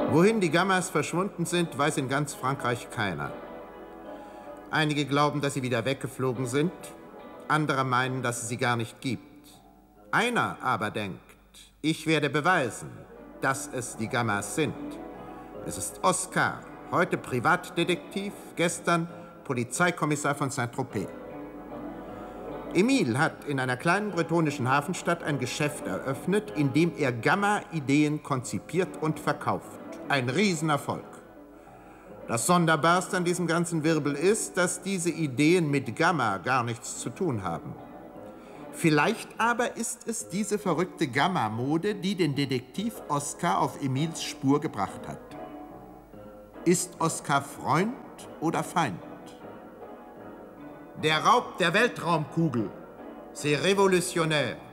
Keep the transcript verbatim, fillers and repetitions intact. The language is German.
Wohin die Gammas verschwunden sind, weiß in ganz Frankreich keiner. Einige glauben, dass sie wieder weggeflogen sind, andere meinen, dass es sie gar nicht gibt. Einer aber denkt, ich werde beweisen, dass es die Gammas sind. Es ist Oskar, heute Privatdetektiv, gestern Polizeikommissar von Saint-Tropez. Emile hat in einer kleinen bretonischen Hafenstadt ein Geschäft eröffnet, in dem er Gamma-Ideen konzipiert und verkauft. Ein Riesenerfolg. Das Sonderbarste an diesem ganzen Wirbel ist, dass diese Ideen mit Gamma gar nichts zu tun haben. Vielleicht aber ist es diese verrückte Gamma-Mode, die den Detektiv Oskar auf Emils Spur gebracht hat. Ist Oskar Freund oder Feind? Der Raub der Weltraumkugel, c'est révolutionnaire.